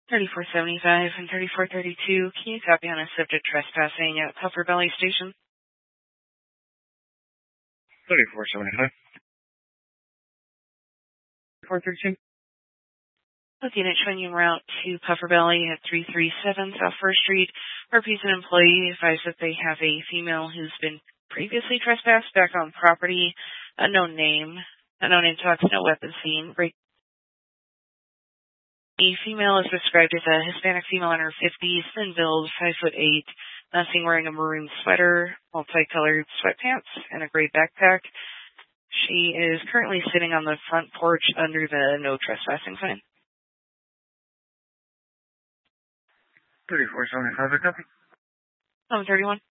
3475 and 3432. Can you copy on a subject trespassing at Puffer Valley Station? 3475. 432. Looking at showing you route to Puffer Valley at 337 South First Street. Repeats an employee advised that they have a female who's been previously trespassed back on property. Unknown name talks, no weapon seen. The female is described as a Hispanic female in her 50s, thin build, 5'8", seen wearing a maroon sweater, multicolored sweatpants, and a gray backpack. She is currently sitting on the front porch under the no trespassing sign. 3475, copy. 31.